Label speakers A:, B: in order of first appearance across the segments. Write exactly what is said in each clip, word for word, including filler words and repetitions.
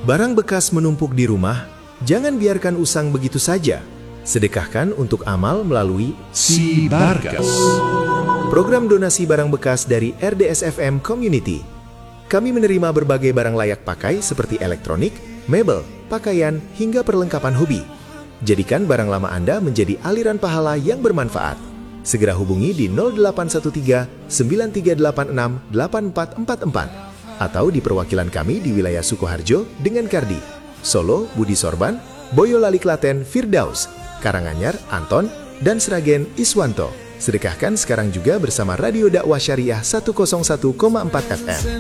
A: Barang bekas menumpuk di rumah, jangan biarkan usang begitu saja. Sedekahkan untuk amal melalui
B: Si Barkas.
A: program donasi barang bekas dari R D S F M Community. Kami menerima berbagai barang layak pakai seperti elektronik, mebel, pakaian, hingga perlengkapan hobi. Jadikan barang lama Anda menjadi aliran pahala yang bermanfaat. Segera hubungi di nol delapan satu tiga sembilan tiga delapan enam delapan empat empat empat atau di perwakilan kami di wilayah Sukoharjo dengan Kardi, Solo, Budi Sorban, Boyolali Klaten, Firdaus, Karanganyar, Anton, dan Sragen, Iswanto. Sedekahkan sekarang juga bersama Radio Dakwah Syariah seratus satu koma empat F M.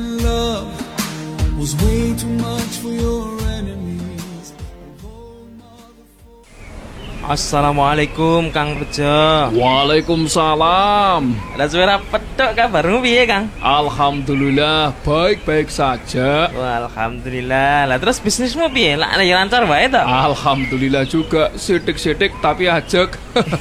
C: Assalamualaikum Kang Bejo.
D: Waalaikumsalam.
C: Ada suara petok kabarmu piye Kang?
D: Alhamdulillah baik-baik saja.
C: Wah, alhamdulillah. Lah terus bisnismu piye? Lah lagi lancar wae to?
D: Alhamdulillah juga, sidik-sidik tapi ajek.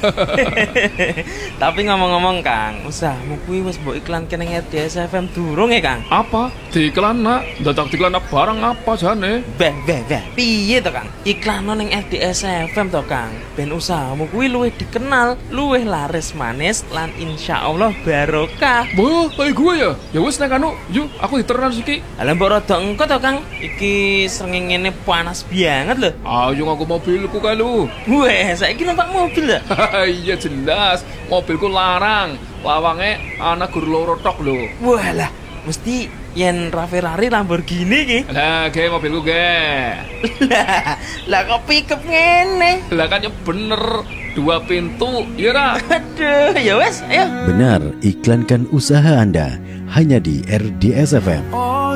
C: Tapi ngomong-ngomong Kang, usahamu kuwi wis mbok iklanke ning R D S F M durung ya Kang?
D: Apa? Diiklan nak? Dadak diiklan barang apa jane?
C: Beh, beh, beh. Piye to Kang? Iklan ning R D S F M to Kang. Ben usahamu kuwi luwih dikenal, luwih laris manis lan insyaallah barokah.
D: Wah, kayak gue ya? Ya wis nek anu, yuk aku diteran siki.
C: Lah mbok rada engko to Kang. Iki srengenge panas banget lho.
D: Ayo aku mobilku kae lu.
C: Weh, saiki numpak mobil ya?
D: Iya jelas, mobilku larang. Lawange ana gur loro tok lho.
C: Walah, mesti yen Ferrari Lamborghini ki.
D: Lah, ge mobilku ge.
C: Lah, lah kok pickup ngene?
D: Lah kan ya bener, dua pintu, ya ra?
C: Aduh, ya wes, ayo.
E: Benar, iklankan usaha Anda hanya di R D S F M.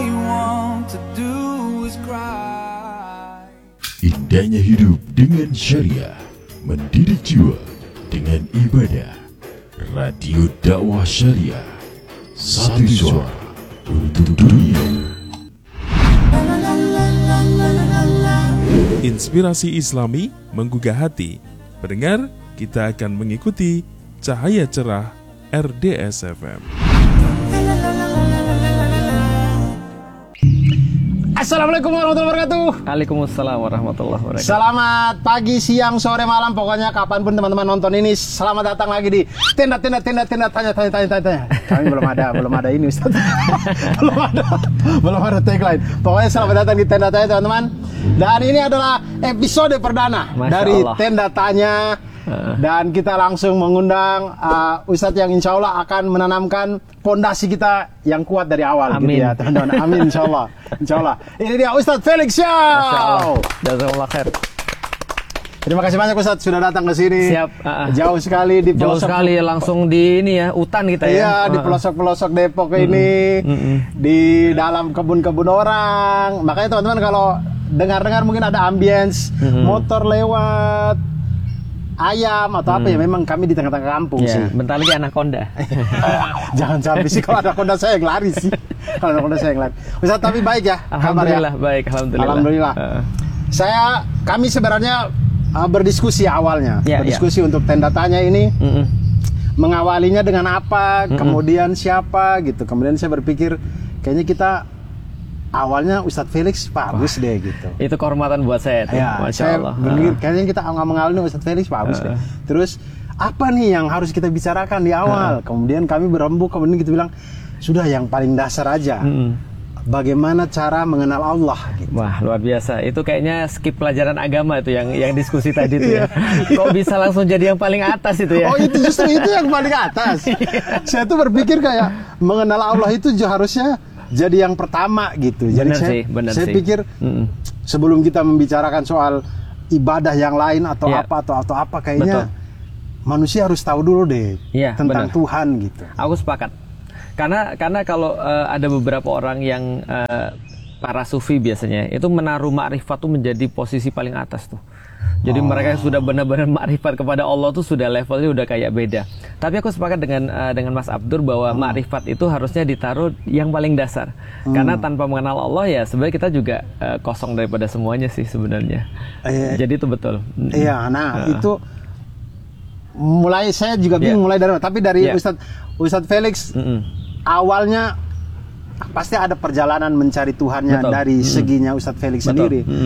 B: Indahnya hidup dengan syariah, mendidik jiwa dengan ibadah. Radio Dakwah Syariah, satu suara untuk dunia.
F: Inspirasi Islami menggugah hati. Pendengar, kita akan mengikuti cahaya cerah R D S F M.
G: Assalamualaikum warahmatullahi wabarakatuh.
H: Waalaikumsalam warahmatullahi wabarakatuh.
G: Selamat pagi, siang, sore, malam, pokoknya kapanpun teman-teman nonton ini, selamat datang lagi di tenda tenda tenda tenda tanya tanya tanya tanya. tanya. Kami belum ada belum ada ini Ustaz. belum ada belum ada tagline. Pokoknya selamat datang di tenda tanya teman-teman. Dan ini adalah episode perdana
H: Masya
G: dari
H: Allah.
G: Tenda Tanya. Dan kita langsung mengundang uh, Ustadz yang insya Allah akan menanamkan pondasi kita yang kuat dari awal.
H: Amin.
G: Gitu ya, teman-teman. Amin insya Allah. Insya Allah. Ini dia Ustadz Felix Show.
H: Masya Allah. Jazakallah khair.
G: Terima kasih banyak Ustadz sudah datang ke sini.
H: Siap. Uh,
G: Jauh sekali di
H: Jauh
G: pelosok.
H: sekali langsung di ini ya, hutan kita ya.
G: Iya, di
H: Uh,
G: pelosok-pelosok Depok ini,
H: Mm-mm.
G: di dalam kebun-kebun orang. Makanya teman-teman kalau dengar-dengar mungkin ada ambience,
H: Mm-mm.
G: motor lewat, ayam atau apa ya, memang kami di tengah-tengah kampung
H: ya,
G: sih.
H: bentar lagi anaconda.
G: Jangan sampai sih kalau ada konda saya yang lari sih. Kalau ada konda saya yang lari. Ustaz, tapi baik ya kabar ya.
H: Alhamdulillah baik, alhamdulillah.
G: Alhamdulillah.
H: Uh,
G: Saya kami sebenarnya uh, berdiskusi awalnya,
H: Ya,
G: berdiskusi untuk tenda tanya ini.
H: mm-mm.
G: Mengawalinya dengan apa,
H: Mm-mm.
G: kemudian siapa gitu. Kemudian saya berpikir kayaknya kita awalnya Ustadz Felix bagus deh gitu.
H: Itu kehormatan buat saya tuh.
G: Ya,
H: Masya
G: saya
H: Allah.
G: berpikir
H: Uh,
G: kayaknya kita ngomong-ngomongin Ustadz Felix bagus
H: Uh.
G: deh. Terus apa nih yang harus kita bicarakan di awal? Kemudian kami berembuk, kemudian kita bilang sudah yang paling dasar aja.
H: mm-mm.
G: Bagaimana cara mengenal Allah gitu.
H: Wah, luar biasa. Itu kayaknya skip pelajaran agama itu yang yang diskusi tadi tuh ya. Kok bisa langsung jadi yang paling atas itu ya?
G: Oh, itu justru itu yang paling atas. Saya tuh berpikir kayak mengenal Allah itu harusnya jadi yang pertama gitu. Jadi
H: Benar
G: saya,
H: sih, benar
G: saya
H: sih.
G: pikir
H: Mm-mm.
G: sebelum kita membicarakan soal ibadah yang lain atau
H: Ya.
G: apa atau atau apa kayaknya
H: Betul.
G: manusia harus tahu dulu deh
H: Ya,
G: tentang
H: benar.
G: Tuhan gitu.
H: Aku sepakat. Karena karena kalau uh, ada beberapa orang yang uh, para sufi biasanya itu menaruh makrifat tuh menjadi posisi paling atas tuh. Jadi
G: Oh.
H: mereka sudah benar-benar makrifat kepada Allah tuh sudah levelnya udah kayak beda. Tapi aku sepakat dengan uh, dengan Mas Abdur bahwa makrifat itu harusnya ditaruh yang paling dasar. Karena tanpa mengenal Allah ya sebenarnya kita juga uh, kosong daripada semuanya sih sebenarnya.
G: Eh,
H: Jadi itu betul.
G: Iya, nah
H: Uh.
G: itu mulai saya juga bingung
H: Ya.
G: mulai dari mana. Tapi dari
H: Ya.
G: Ustadz Ustadz Felix
H: Mm-mm.
G: awalnya pasti ada perjalanan mencari Tuhannya.
H: Betul.
G: Dari
H: Hmm.
G: seginya Ustadz Felix
H: Betul.
G: sendiri.
H: Hmm.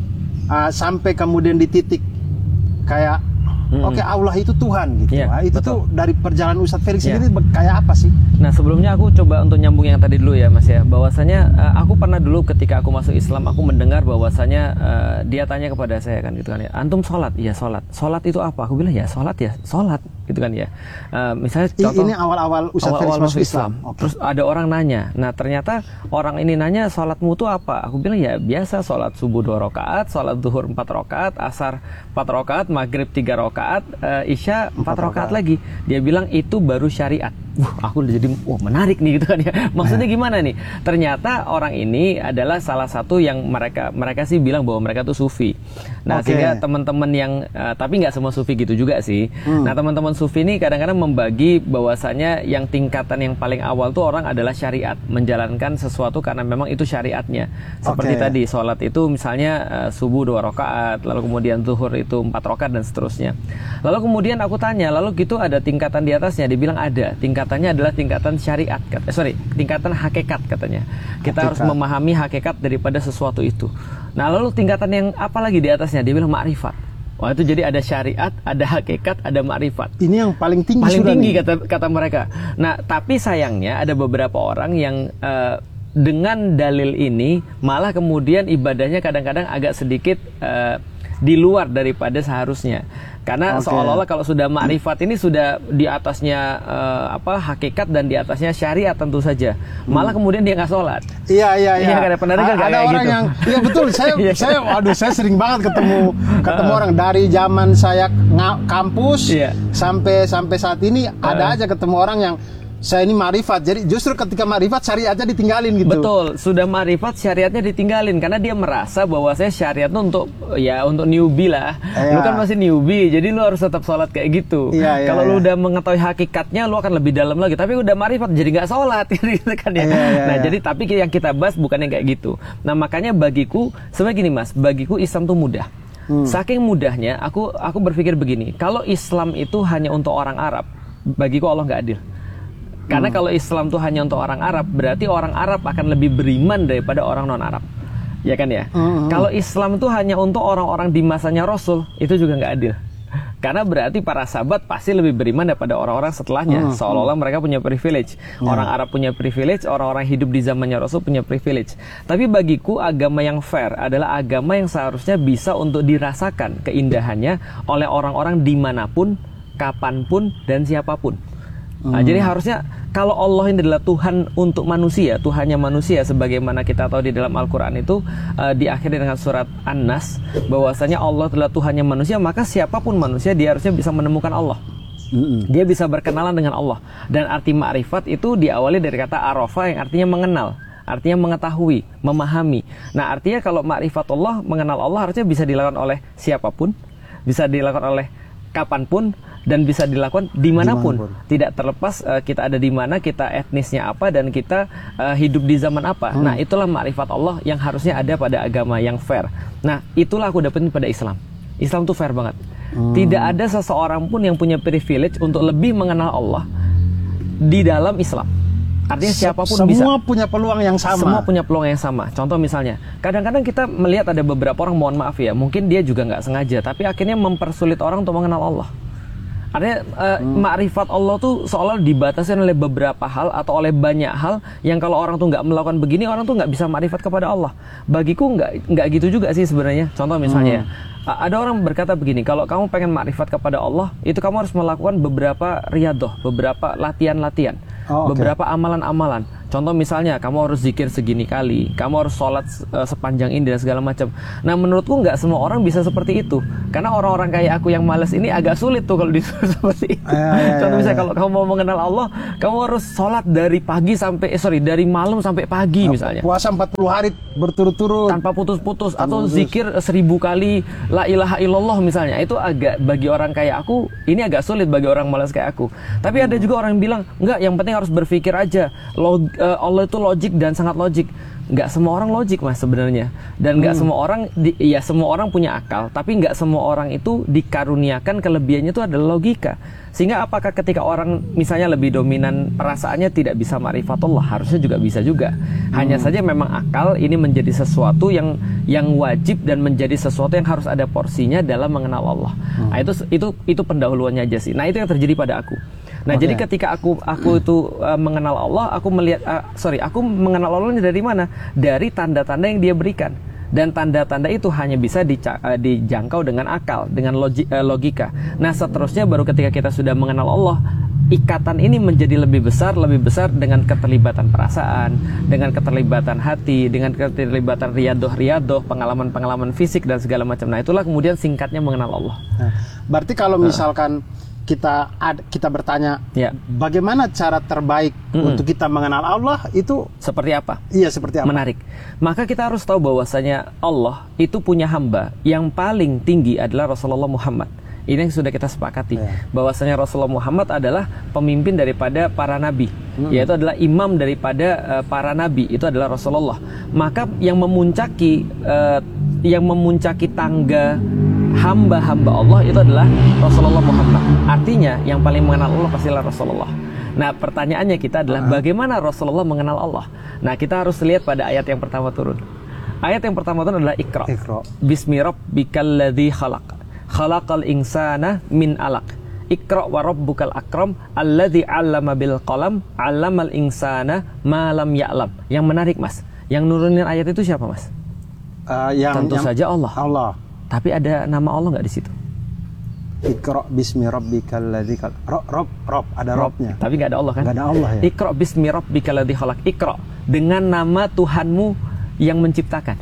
G: Uh, sampai kemudian di titik kayak
H: Hmm.
G: oke Allah itu Tuhan gitu.
H: Iya,
G: Nah, itu
H: betul.
G: tuh dari perjalanan Ustadz Felix
H: Iya.
G: sendiri be- kayak apa sih?
H: Nah sebelumnya aku coba untuk nyambung yang tadi dulu ya Mas ya, bahwasanya uh, aku pernah dulu ketika aku masuk Islam aku mendengar bahwasanya uh, dia tanya kepada saya kan gitu kan ya, antum sholat? Iya sholat. Sholat itu apa? Aku bilang ya sholat ya sholat gitu kan ya. Uh, misalnya
G: I-
H: contoh,
G: ini awal-awal Ustadz Felix
H: awal-awal
G: masuk Islam. Oke.
H: Terus ada orang nanya, nah ternyata orang ini nanya sholatmu itu apa? Aku bilang ya biasa sholat subuh dua rakaat, sholat zuhur empat rakaat, asar empat rakaat, maghrib tiga rakaat, uh, isya empat rakaat lagi. Dia bilang itu baru syariat. Wah, aku udah jadi wah menarik nih gitu kan ya. Maksudnya gimana nih? Ternyata orang ini adalah salah satu yang mereka mereka sih bilang bahwa mereka tuh sufi. Nah,
G: Oke.
H: sehingga teman-teman yang uh, tapi nggak semua sufi gitu juga sih.
G: Hmm.
H: Nah, teman-teman sufi ini kadang-kadang membagi bahwasanya yang tingkatan yang paling awal tuh orang adalah syariat, menjalankan sesuatu karena memang itu syariatnya. Seperti
G: Oke.
H: tadi sholat itu misalnya uh, subuh dua rakaat, lalu kemudian zuhur itu empat rakaat dan seterusnya. Lalu kemudian aku tanya, lalu gitu ada tingkatan di atasnya? Dibilang ada. Tingkatannya adalah tingkatan syariat, kat- eh, sorry, tingkatan hakikat katanya. Kita
G: Hakikat.
H: harus memahami hakikat daripada sesuatu itu. Nah, lalu tingkatan yang apa lagi di atasnya? Dia bilang makrifat. Wah, itu jadi ada syariat, ada hakikat, ada makrifat.
G: Ini yang paling tinggi
H: Paling
G: sudah
H: tinggi
G: nih.
H: kata kata mereka. Nah, tapi sayangnya ada beberapa orang yang eh, dengan dalil ini malah kemudian ibadahnya kadang-kadang agak sedikit eh, di luar daripada seharusnya. Karena
G: Oke.
H: seolah-olah kalau sudah makrifat ini sudah di atasnya eh, apa hakikat dan di atasnya syariat tentu saja. Malah kemudian dia nggak sholat.
G: Iya iya iya.
H: Iya, kan, pernah dengar
G: A-
H: nggak
G: ada
H: kayak
G: orang
H: gitu?
G: yang iya betul. Saya
H: Iya.
G: saya waduh saya sering banget ketemu ketemu orang dari zaman saya nga- kampus
H: Iya.
G: sampai sampai saat ini ada aja ketemu orang yang saya ini marifat. Jadi justru ketika marifat syariatnya ditinggalin gitu.
H: Betul, sudah marifat syariatnya ditinggalin karena dia merasa bahwa saya syariat itu untuk ya untuk newbie lah.
G: Iya.
H: Lu kan masih newbie, jadi lu harus tetap sholat kayak gitu.
G: Iya, iya,
H: Kalau lu
G: iya.
H: udah mengetahui hakikatnya, lu akan lebih dalam lagi. Tapi udah marifat jadi nggak sholat gitu kan ya.
G: Iya, iya,
H: nah
G: iya.
H: jadi tapi yang kita bahas bukan yang kayak gitu. Nah makanya bagiku sebenarnya gini mas, bagiku Islam tuh mudah.
G: Hmm.
H: Saking mudahnya, aku aku berpikir begini, kalau Islam itu hanya untuk orang Arab, bagiku Allah nggak adil. Karena
G: Hmm.
H: kalau Islam itu hanya untuk orang Arab, berarti orang Arab akan lebih beriman daripada orang non-Arab. Ya kan ya?
G: Hmm.
H: Kalau Islam itu hanya untuk orang-orang di masanya Rasul, itu juga nggak adil. Karena berarti para sahabat pasti lebih beriman daripada orang-orang setelahnya.
G: Hmm.
H: Seolah-olah mereka punya privilege. Orang Arab punya privilege, orang-orang hidup di zamannya Rasul punya privilege. Tapi bagiku agama yang fair adalah agama yang seharusnya bisa untuk dirasakan keindahannya oleh orang-orang dimanapun, kapanpun, dan siapapun. Nah, jadi harusnya kalau Allah ini adalah Tuhan untuk manusia, Tuhannya manusia, sebagaimana kita tahu di dalam Al-Quran itu uh, diakhiri dengan surat An-Nas, bahwasanya Allah adalah Tuhannya manusia, maka siapapun manusia dia harusnya bisa menemukan Allah. Dia bisa berkenalan dengan Allah. Dan arti ma'rifat itu diawali dari kata arafa yang artinya mengenal, artinya mengetahui, memahami. Nah artinya kalau ma'rifat Allah, mengenal Allah harusnya bisa dilakukan oleh siapapun, bisa dilakukan oleh kapanpun, dan bisa dilakukan dimanapun.
G: Dimanapun.
H: Tidak terlepas uh, kita ada di mana, kita etnisnya apa, dan kita uh, hidup di zaman apa.
G: Hmm.
H: Nah itulah ma'rifat Allah yang harusnya ada pada agama yang fair. Nah itulah aku dapetin pada Islam. Islam tuh fair banget.
G: Hmm.
H: Tidak ada seseorang pun yang punya privilege untuk lebih mengenal Allah di dalam Islam. Artinya siapapun
G: Semua
H: bisa.
G: punya peluang yang sama.
H: Semua punya peluang yang sama. Contoh misalnya, kadang-kadang kita melihat ada beberapa orang, mohon maaf ya, mungkin dia juga nggak sengaja, tapi akhirnya mempersulit orang untuk mengenal Allah. Artinya uh, makrifat Allah tuh seolah dibatasi oleh beberapa hal atau oleh banyak hal yang kalau orang tuh nggak melakukan begini, orang tuh nggak bisa makrifat kepada Allah. Bagiku nggak nggak gitu juga sih sebenarnya. Contoh misalnya, uh, ada orang berkata begini, kalau kamu pengen makrifat kepada Allah, itu kamu harus melakukan beberapa riyadoh, beberapa latihan-latihan,
G: Oh, oke.
H: beberapa amalan-amalan. Contoh misalnya, kamu harus zikir segini kali, kamu harus sholat uh, sepanjang ini dan segala macam. Nah menurutku nggak semua orang bisa seperti itu, karena orang-orang kayak aku yang malas ini agak sulit tuh kalau disuruh seperti itu.
G: Ya, ya,
H: Contoh
G: ya,
H: misalnya
G: ya.
H: kalau kamu mau mengenal Allah, kamu harus sholat dari pagi sampai, eh sorry, dari malam sampai pagi misalnya,
G: Puasa empat puluh hari berturut-turut.
H: tanpa putus-putus, atau
G: putus.
H: zikir seribu kali la ilaha illallah misalnya. Itu agak bagi orang kayak aku, ini agak sulit bagi orang malas kayak aku. Tapi ada juga orang yang bilang, enggak, yang penting harus berpikir aja. Log, uh, Allah itu logik dan sangat logik. nggak semua orang logik mas sebenarnya, dan nggak
G: Hmm.
H: semua orang di, ya semua orang punya akal, tapi nggak semua orang itu dikaruniakan kelebihannya itu adalah logika. Sehingga apakah ketika orang misalnya lebih dominan perasaannya tidak bisa ma'rifatullah, harusnya juga bisa juga. Hanya saja memang akal ini menjadi sesuatu yang yang wajib dan menjadi sesuatu yang harus ada porsinya dalam mengenal Allah. Nah, itu itu itu pendahuluannya aja sih. Nah, itu yang terjadi pada aku. Nah,
G: Oke.
H: jadi ketika aku aku itu uh, mengenal Allah, aku melihat uh, sorry, aku mengenal Allah dari mana? Dari tanda-tanda yang Dia berikan. Dan tanda-tanda itu hanya bisa dica- uh, dijangkau dengan akal, dengan logi- uh, logika. Nah, seterusnya baru ketika kita sudah mengenal Allah, ikatan ini menjadi lebih besar, lebih besar dengan keterlibatan perasaan, dengan keterlibatan hati, dengan keterlibatan riadoh-riadoh, pengalaman-pengalaman fisik dan segala macam. Nah, itulah kemudian singkatnya mengenal Allah.
G: Nah, berarti kalau misalkan kita ad, kita bertanya
H: Ya.
G: bagaimana cara terbaik
H: Mm-mm.
G: untuk kita mengenal Allah, itu
H: Seperti apa?
G: iya seperti apa?
H: Menarik. Maka kita harus tahu bahwasanya Allah itu punya hamba yang paling tinggi adalah Rasulullah Muhammad. Ini yang sudah kita sepakati,
G: Ya.
H: bahwasanya Rasulullah Muhammad adalah pemimpin daripada para nabi, yaitu adalah imam daripada uh, para nabi, itu adalah Rasulullah. Maka yang memuncaki uh, yang memuncaki tangga hamba-hamba Allah itu adalah Rasulullah Muhammad. Artinya yang paling mengenal Allah pastilah Rasulullah. Nah, pertanyaannya kita adalah bagaimana Rasulullah mengenal Allah? Nah, kita harus lihat pada ayat yang pertama turun. Ayat yang pertama turun adalah Iqra.
G: Iqra.
H: Bismi rabbikal ladzi khalaq. Khalaqal insana min alaq. Iqra wa rabbukal akram alladzi 'allama bil qalam 'allamal insana ma lam ya'lam. Yang menarik, Mas, yang nurunin ayat itu siapa, Mas?
G: Uh, yang,
H: Tentu
G: yang-
H: saja Allah.
G: Allah.
H: Tapi ada nama Allah nggak di situ?
G: Iqra bismi rabbikal ladzi khalaq. Rob, rob, rob, ada robnya.
H: Tapi nggak ada Allah kan?
G: Nggak ada Allah ya.
H: Iqra bismi rabbikal ladzi khalaq. Iqra dengan nama Tuhanmu yang menciptakan.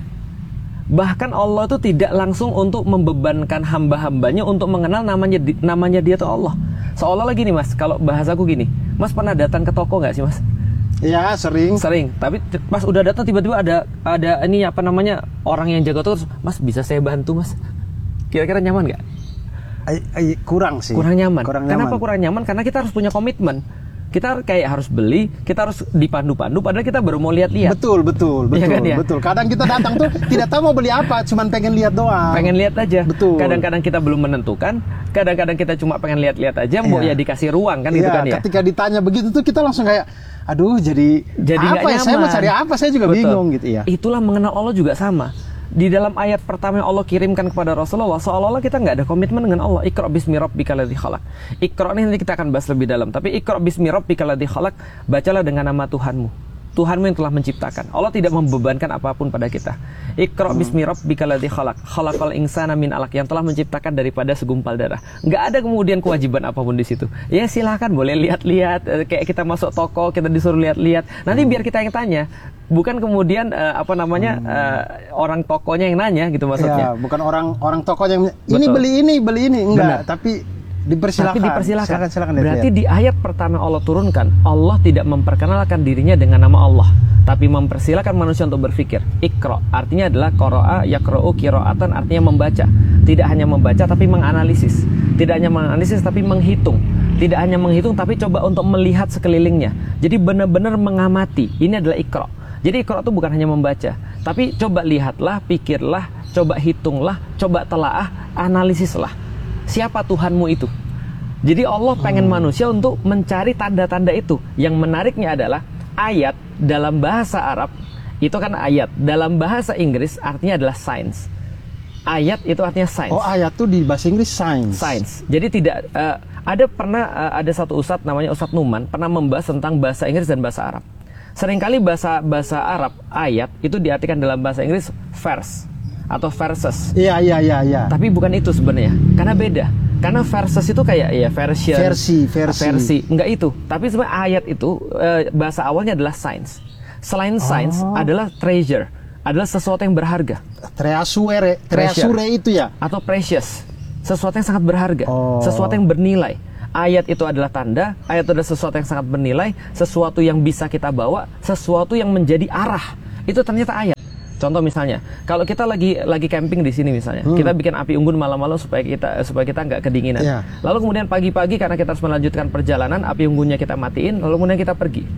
H: Bahkan Allah itu tidak langsung untuk membebankan hamba-hambanya untuk mengenal namanya di- namanya Dia itu Allah. Seolah-olah gini, Mas, kalau bahasaku gini, Mas pernah datang ke toko nggak sih, Mas?
G: Iya, sering.
H: Sering. Tapi t- pas udah datang tiba-tiba ada ada ini apa namanya orang yang jaga toko, terus, Mas bisa saya bantu, Mas? Kira-kira nyaman nggak?
G: Ay, ay, kurang sih.
H: Kurang nyaman.
G: Kurang
H: Kenapa
G: nyaman.
H: kurang nyaman? Karena kita harus punya komitmen. Kita kayak harus beli, kita harus dipandu-pandu, padahal kita baru mau lihat-lihat.
G: Betul, betul,
H: Iya
G: betul,
H: kan, ya?
G: betul. Kadang kita datang tuh tidak tahu mau beli apa, cuman pengen lihat doang.
H: Pengen lihat aja.
G: Betul.
H: Kadang-kadang kita belum menentukan, kadang-kadang kita cuma pengen lihat-lihat aja, mau
G: Iya.
H: ya dikasih ruang kan gitu
G: Iya,
H: kan ya.
G: ketika ditanya begitu tuh kita langsung kayak, aduh, jadi,
H: Jadi nggak
G: apa ya? Saya mau
H: nyaman.
G: cari apa? Saya juga
H: Betul.
G: bingung gitu ya.
H: Itulah mengenal Allah juga sama. Di dalam ayat pertama yang Allah kirimkan kepada Rasulullah, seolah-olah kita nggak ada komitmen dengan Allah. Iqra bismi rabbikal ladzi khalaq. Iqra ini nanti kita akan bahas lebih dalam. Tapi Iqra bismi rabbikal ladzi khalaq, bacalah dengan nama Tuhanmu. Tuhanmu yang telah menciptakan. Allah tidak membebankan apapun pada kita. Iqra bismi rabbikal ladzi khalaq. Khalaqal insana min alaq, yang telah menciptakan daripada segumpal darah. Nggak ada kemudian kewajiban apapun di situ. Ya silahkan boleh lihat-lihat, eh, kayak kita masuk toko kita disuruh lihat-lihat. Nanti biar kita yang tanya. Bukan kemudian eh, apa namanya eh, orang tokonya yang nanya gitu maksudnya.
G: Ya, bukan orang orang tokonya yang ini
H: Betul.
G: beli ini, beli ini, enggak,
H: Benar.
G: tapi dipersilakan.
H: Tapi dipersilakan.
G: Silakan, silakan,
H: Berarti
G: lihat.
H: di ayat pertama yang Allah turunkan, Allah tidak memperkenalkan dirinya dengan nama Allah, tapi mempersilakan manusia untuk berpikir. Iqra artinya adalah qara'a yaqra'u qira'atan, artinya membaca. Tidak hanya membaca tapi menganalisis. Tidak hanya menganalisis tapi menghitung. Tidak hanya menghitung tapi coba untuk melihat sekelilingnya. Jadi benar-benar mengamati. Ini adalah Iqra. Jadi Iqra itu bukan hanya membaca, tapi coba lihatlah, pikirlah, coba hitunglah, coba telaah, analisislah. Siapa Tuhanmu itu? Jadi Allah pengen manusia untuk mencari tanda-tanda itu. Yang menariknya adalah ayat dalam bahasa Arab itu kan ayat, dalam bahasa Inggris artinya adalah science. Ayat itu artinya science.
G: Oh, ayat tuh di bahasa Inggris science.
H: Science. Jadi tidak uh, ada pernah uh, ada satu ustadz namanya Ustadz Numan pernah membahas tentang bahasa Inggris dan bahasa Arab. Seringkali bahasa bahasa Arab ayat itu diartikan dalam bahasa Inggris verse atau verses.
G: Iya, iya, iya, iya.
H: Tapi bukan itu sebenarnya, karena beda. Karena verses itu kayak ya version,
G: Versi, versi.
H: versi, enggak itu. Tapi sebenarnya ayat itu eh, bahasa awalnya adalah science. Selain science
G: Oh.
H: adalah treasure, adalah sesuatu yang berharga
G: Treasure, treasure itu ya.
H: atau precious, sesuatu yang sangat berharga,
G: Oh.
H: sesuatu yang bernilai. Ayat itu adalah tanda, ayat itu adalah sesuatu yang sangat bernilai, sesuatu yang bisa kita bawa, sesuatu yang menjadi arah. Itu ternyata ayat. Contoh misalnya, kalau kita lagi lagi camping di sini misalnya,
G: Hmm.
H: kita bikin api unggun malam-malam supaya kita supaya kita nggak kedinginan.
G: Iya.
H: Lalu kemudian pagi-pagi karena kita harus melanjutkan perjalanan, api unggunnya kita matiin, lalu kemudian kita pergi.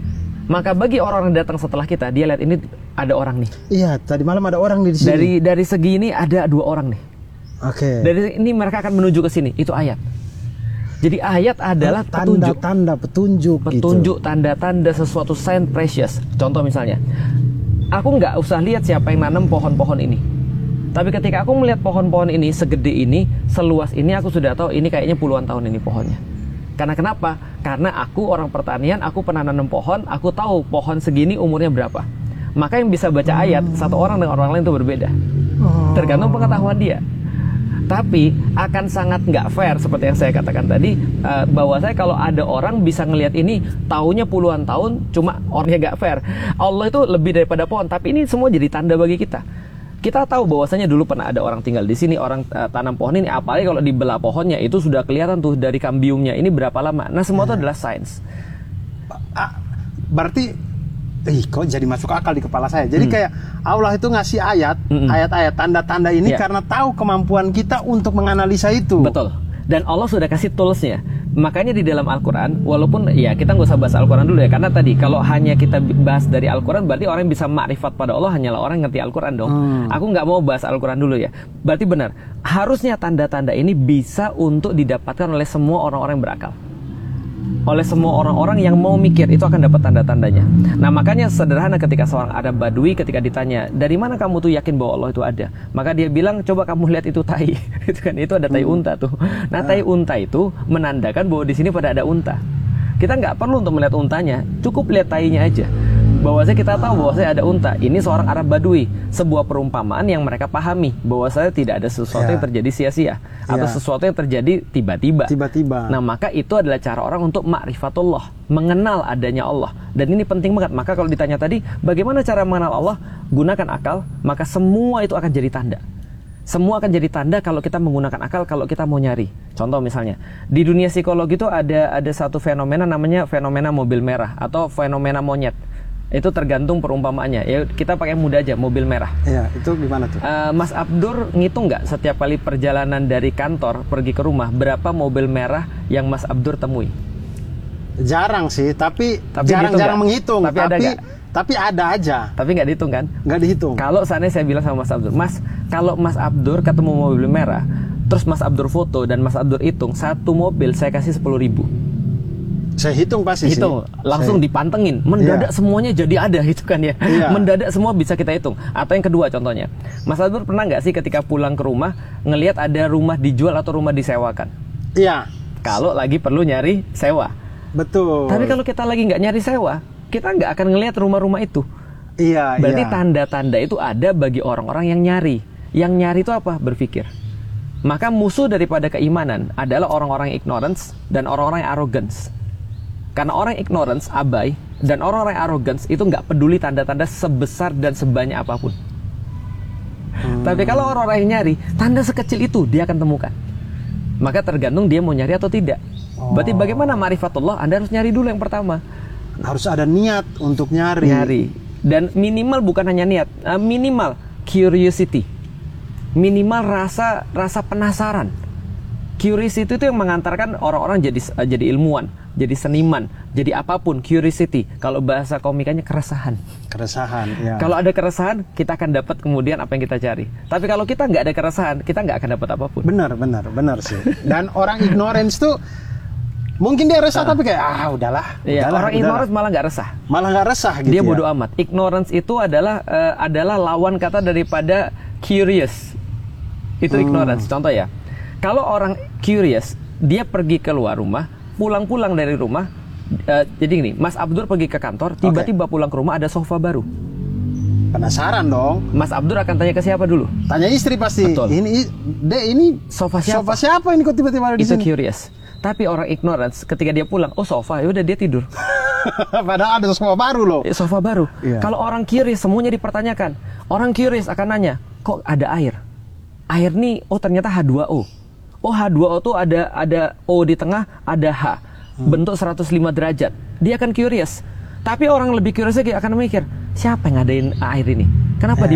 H: Maka bagi orang-orang yang datang setelah kita, dia lihat ini ada orang nih.
G: Iya, tadi malam ada orang di sini.
H: Dari dari segi ini ada dua orang nih.
G: Oke.
H: Dari ini mereka akan menuju ke sini. Itu ayat. Jadi ayat adalah petunjuk,
G: tanda-tanda petunjuk,
H: petunjuk,
G: gitu.
H: tanda-tanda sesuatu sign precious. Contoh misalnya, aku nggak usah lihat siapa yang nanam pohon-pohon ini. Tapi ketika aku melihat pohon-pohon ini segede ini, seluas ini, aku sudah tahu ini kayaknya puluhan tahun ini pohonnya. Karena kenapa? Karena aku orang pertanian, aku pernah nanam pohon, aku tahu pohon segini umurnya berapa. Maka yang bisa baca ayat, satu orang dengan orang lain itu berbeda. Tergantung pengetahuan dia. Tapi akan sangat nggak fair seperti yang saya katakan tadi, uh, bahwa saya kalau ada orang bisa ngelihat ini tahunnya puluhan tahun, cuma orangnya nggak fair. Allah itu lebih daripada pohon, tapi ini semua jadi tanda bagi kita. Kita tahu bahwasanya dulu pernah ada orang tinggal di sini, orang uh, tanam pohon ini, apalagi kalau dibelah pohonnya itu sudah kelihatan tuh dari kambiumnya ini berapa lama. Nah, semua itu adalah sains.
G: Ah, berarti, ih, kok jadi masuk akal di kepala saya. Jadi
H: Hmm.
G: kayak Allah itu ngasih ayat,
H: Mm-mm.
G: ayat-ayat tanda-tanda ini
H: Ya.
G: karena tahu kemampuan kita untuk menganalisa itu.
H: Betul. Dan Allah sudah kasih toolsnya. Makanya di dalam Al-Quran, walaupun ya kita nggak usah bahas Al-Quran dulu ya, karena tadi kalau hanya kita bahas dari Al-Quran, berarti orang yang bisa makrifat pada Allah hanyalah orang yang ngerti Al-Quran dong.
G: Hmm.
H: Aku nggak mau bahas Al-Quran dulu ya. Berarti benar, harusnya tanda-tanda ini bisa untuk didapatkan oleh semua orang-orang yang berakal. Oleh semua orang-orang yang mau mikir, itu akan dapat tanda-tandanya. Nah, makanya sederhana ketika seorang Arab Badui ketika ditanya, dari mana kamu tuh yakin bahwa Allah itu ada? Maka dia bilang, coba kamu lihat itu tai. Itu kan, itu ada tai unta tuh. Nah, tai unta itu menandakan bahwa di sini pada ada unta. Kita nggak perlu untuk melihat untanya, cukup lihat tainya aja. Bahwasanya kita tahu bahwasanya ada unta. Ini seorang Arab Badui, sebuah perumpamaan yang mereka pahami bahwasanya tidak ada sesuatu
G: Ya.
H: yang terjadi sia-sia atau
G: Ya.
H: sesuatu yang terjadi tiba-tiba.
G: Tiba-tiba.
H: Nah, maka itu adalah cara orang untuk ma'rifatullah, mengenal adanya Allah. Dan ini penting banget. Maka kalau ditanya tadi, bagaimana cara mengenal Allah? Gunakan akal, maka semua itu akan jadi tanda. Semua akan jadi tanda kalau kita menggunakan akal, kalau kita mau nyari. Contoh misalnya, di dunia psikologi itu ada ada satu fenomena namanya fenomena mobil merah atau fenomena monyet. Itu tergantung perumpamaannya. Ya, kita pakai mudah aja, mobil merah.
G: Iya, itu gimana tuh?
H: Uh, Mas Abdur ngitung nggak setiap kali perjalanan dari kantor pergi ke rumah, berapa mobil merah yang Mas Abdur temui?
G: Jarang sih, tapi,
H: Tapi
G: jarang-jarang
H: nggak?
G: menghitung.
H: Tapi ada
G: tapi,
H: nggak?
G: tapi ada aja,
H: Tapi nggak dihitung kan?
G: nggak dihitung.
H: Kalau seandainya saya bilang sama Mas Abdur, Mas, kalau Mas Abdur ketemu mobil merah, terus Mas Abdur foto dan Mas Abdur hitung, satu mobil saya kasih sepuluh ribu.
G: Saya hitung pasti
H: Hitung,
G: sih.
H: langsung
G: Saya-
H: dipantengin, mendadak
G: Iya.
H: semuanya jadi ada gitu kan ya.
G: Iya.
H: Mendadak semua bisa kita hitung. Atau yang kedua contohnya, Mas Abdur pernah nggak sih ketika pulang ke rumah ngelihat ada rumah dijual atau rumah disewakan?
G: Iya,
H: Kalau lagi perlu nyari sewa.
G: betul.
H: Tapi kalau kita lagi nggak nyari sewa, kita nggak akan ngelihat rumah-rumah itu.
G: iya,
H: Berarti
G: iya.
H: tanda-tanda itu ada bagi orang-orang yang nyari. Yang nyari itu apa? Berpikir. Maka musuh daripada keimanan adalah orang-orang yang ignorance dan orang-orang yang arrogance. Karena orang yang ignorance, abai, dan orang-orang yang arrogance itu nggak peduli tanda-tanda sebesar dan sebanyak apapun.
G: Hmm.
H: Tapi kalau orang-orang yang nyari, tanda sekecil itu dia akan temukan. Maka tergantung dia mau nyari atau tidak. Berarti bagaimana ma'rifatullah? Anda harus nyari dulu yang pertama.
G: Harus ada niat untuk nyari.
H: Nyari. Dan minimal bukan hanya niat, uh, minimal curiosity. Minimal rasa rasa penasaran. Curiosity itu yang mengantarkan orang-orang jadi uh, jadi ilmuwan, jadi seniman, jadi apapun. Curiosity. Kalau bahasa komikanya keresahan.
G: Keresahan, ya.
H: Kalau ada keresahan, kita akan dapat kemudian apa yang kita cari. Tapi kalau kita nggak ada keresahan, kita nggak akan dapat apapun.
G: Benar, benar, benar sih. Dan orang ignorance tuh mungkin dia resah tapi kayak ah udahlah.
H: Iya,
G: udahlah,
H: orang
G: udahlah.
H: ignorance malah nggak resah.
G: Malah nggak resah gitu.
H: Dia
G: ya.
H: bodoh amat. Ignorance itu adalah uh, adalah lawan kata daripada curious. Itu
G: Hmm.
H: ignorance. Contoh ya. Kalau orang curious, dia pergi keluar rumah, pulang-pulang dari rumah. uh, jadi gini, Mas Abdur pergi ke kantor, tiba-tiba pulang ke rumah ada sofa baru.
G: Penasaran dong.
H: Mas Abdur akan tanya ke siapa dulu?
G: Tanya istri pasti.
H: Betul.
G: Ini, Dek, ini
H: Sofa siapa?
G: Sofa siapa ini kok tiba-tiba ada di
H: Itu
G: sini?
H: curious. Tapi orang ignorance, ketika dia pulang, oh sofa, ya udah dia tidur.
G: Padahal ada sofa baru loh.
H: Eh, sofa baru.
G: Iya.
H: Kalau orang curious, semuanya dipertanyakan. Orang curious akan nanya, kok ada air? Air nih, oh ternyata H dua O. Oh H dua O tuh ada ada O di tengah, ada H. Bentuk seratus lima derajat. Dia akan curious. Tapi orang lebih curious lagi akan mikir, siapa yang ngadain air ini? Kenapa
G: Ya.